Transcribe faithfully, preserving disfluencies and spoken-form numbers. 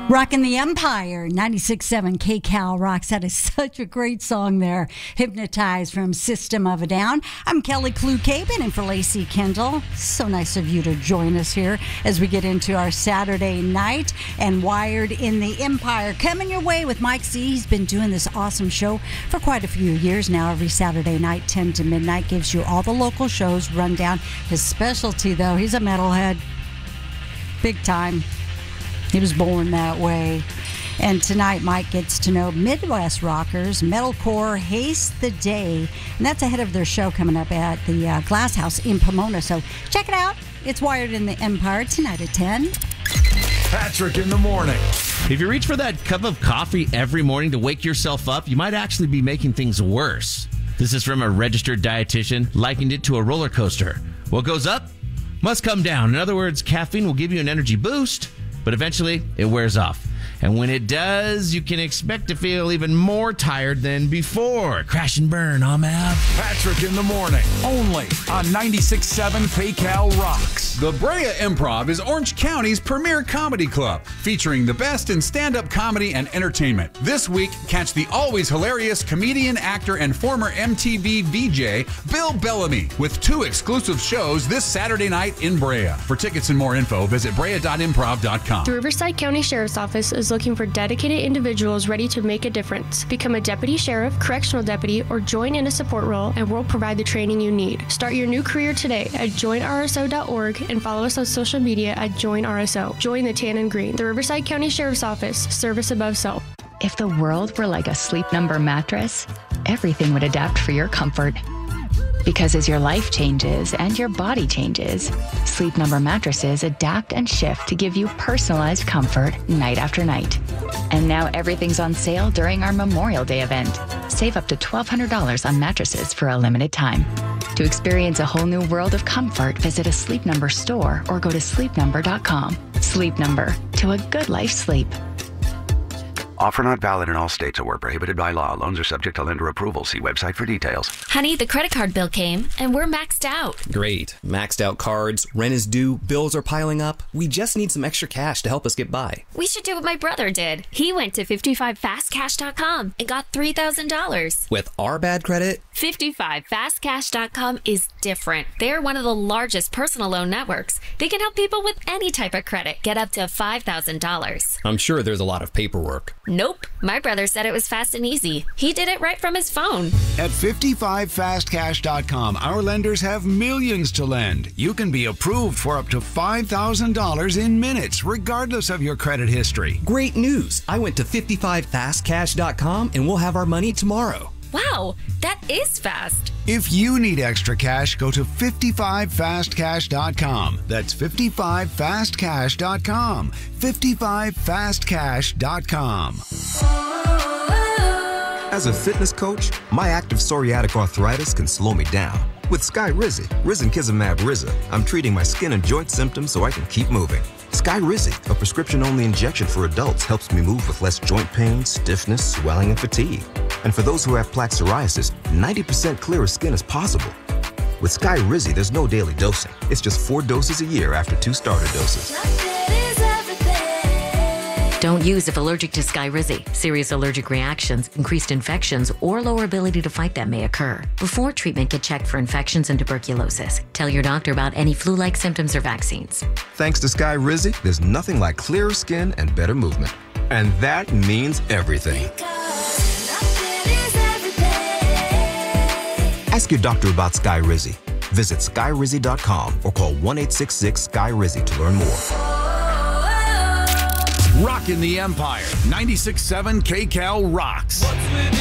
Rockin' the Empire, ninety-six point seven K C A L rocks. That is such a great song there. Hypnotized from System of a Down. I'm Kelly Clue Cabin and for Lacey Kendall. So nice of you to join us here as we get into our Saturday night and Wired in the Empire. Coming your way with Mike Z. He's been doing this awesome show for quite a few years now. Every Saturday night, ten to midnight, gives you all the local shows rundown. His specialty, though, he's a metalhead. Big time. He was born that way. And tonight, Mike gets to know Midwest rockers, metalcore, Haste the Day. And that's ahead of their show coming up at the uh, Glass House in Pomona. So check it out. It's Wired in the Empire tonight at ten. Patrick in the morning. If you reach for that cup of coffee every morning to wake yourself up, you might actually be making things worse. This is from a registered dietitian, likened it to a roller coaster. What goes up must come down. In other words, caffeine will give you an energy boost, but eventually it wears off. And when it does, you can expect to feel even more tired than before. Crash and burn, I'm out. Patrick in the morning, only on ninety-six point seven K C A L Rocks. The Brea Improv is Orange County's premier comedy club, featuring the best in stand-up comedy and entertainment. This week, catch the always hilarious comedian, actor, and former M T V V J, Bill Bellamy, with two exclusive shows this Saturday night in Brea. For tickets and more info, visit brea dot improv dot com. The Riverside County Sheriff's Office is looking for dedicated individuals ready to make a difference. Become a deputy sheriff, correctional deputy, or join in a support role, and we'll provide the training you need. Start your new career today at join r s o dot org and follow us on social media at join r s o. Join the Tan and Green. The Riverside County Sheriff's Office. Service above self. If the world were like a Sleep Number mattress, everything would adapt for your comfort. Because as your life changes and your body changes, Sleep Number mattresses adapt and shift to give you personalized comfort night after night. And now everything's on sale during our Memorial Day event. Save up to twelve hundred dollars on mattresses for a limited time. To experience a whole new world of comfort, visit a Sleep Number store or go to sleep number dot com. Sleep Number, to a good life sleep. Offer not valid in all states or were prohibited by law. Loans are subject to lender approval. See website for details. Honey, the credit card bill came, and we're maxed out. Great. Maxed out cards, rent is due, bills are piling up. We just need some extra cash to help us get by. We should do what my brother did. He went to fifty-five fast cash dot com and got three thousand dollars. With our bad credit? fifty-five fast cash dot com is different. They're one of the largest personal loan networks. They can help people with any type of credit get up to five thousand dollars. I'm sure there's a lot of paperwork. Nope. My brother said it was fast and easy. He did it right from his phone. At fifty-five fast cash dot com, our lenders have millions to lend. You can be approved for up to five thousand dollars in minutes, regardless of your credit history. Great news! I went to fifty-five fast cash dot com and we'll have our money tomorrow. Wow, that is fast. If you need extra cash, go to fifty-five fast cash dot com. That's fifty-five fast cash dot com. fifty-five fast cash dot com. As a fitness coach, my active psoriatic arthritis can slow me down. With Skyrizi, Risankizumab Riza, I'm treating my skin and joint symptoms so I can keep moving. Skyrizi, a prescription-only injection for adults, helps me move with less joint pain, stiffness, swelling, and fatigue. And for those who have plaque psoriasis, ninety percent clearer skin is possible. With Skyrizi, there's no daily dosing. It's just four doses a year after two starter doses. Don't use if allergic to Skyrizi. Serious allergic reactions, increased infections, or lower ability to fight them may occur. Before treatment, get checked for infections and tuberculosis. Tell your doctor about any flu-like symptoms or vaccines. Thanks to Skyrizi, there's nothing like clearer skin and better movement. And that means everything. Ask your doctor about Skyrizi. Visit skyrizi dot com or call one eight six six Skyrizi to learn more. Rockin' the Empire, ninety-six point seven K C A L Rocks.